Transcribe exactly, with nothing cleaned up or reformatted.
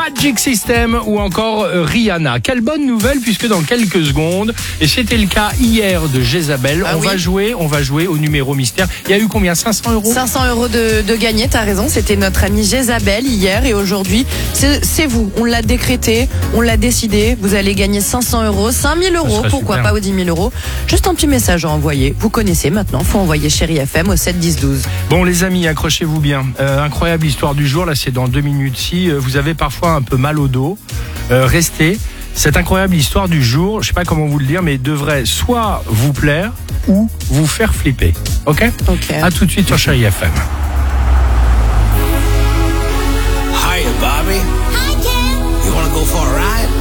Magic System ou encore euh, Rihanna. Quelle bonne nouvelle puisque dans quelques secondes, et c'était le cas hier de Jézabel, ah on oui. va jouer, on va jouer au numéro mystère. Il y a eu combien? cinq cents euros cinq cents euros de, de gagné, t'as raison. C'était notre amie Jézabel hier et aujourd'hui, c'est, c'est vous. On l'a décrété, on l'a décidé. Vous allez gagner cinq cents euros, cinq mille euros, pourquoi super. pas, ou dix mille euros. Juste un petit message à envoyer. Vous connaissez maintenant, faut envoyer Chérie F M au sept dix douze. Bon les amis, accrochez-vous bien. Euh, incroyable histoire du jour, là c'est dans deux minutes. Si euh, vous avez parfois un peu mal au dos, euh, restez. Cette incroyable histoire du jour, je sais pas comment vous le dire, mais devrait soit vous plaire ou vous faire flipper. Ok? Ok. À tout de suite sur Chérie F M. Hiya, Bobby. Hi, Ken. You wanna go for a ride?